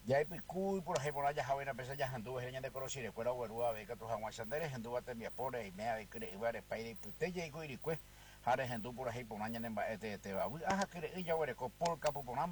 Ya hay picu por ejemplo ya javena pesa ya handu henya de koro sire kwera werua be ka to hawa sandere handu bate mi apore me ave kure ibare paide pute ye ko iri kwe hare handu por ejemplo nanya nemba ete te ba aha kire ya were ko por kapo